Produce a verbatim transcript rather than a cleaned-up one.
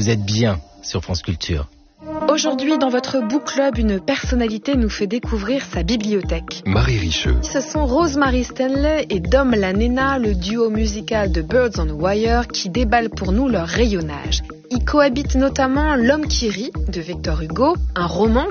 vous êtes bien sur France Culture. Aujourd'hui, dans votre book club, une personnalité nous fait découvrir sa bibliothèque. Marie Richeux. Ce sont Rosemary Stanley et Dom Lanena, le duo musical de Birds on the Wire, qui déballent pour nous leur rayonnage. Y cohabitent notamment L'homme qui rit de Victor Hugo, un roman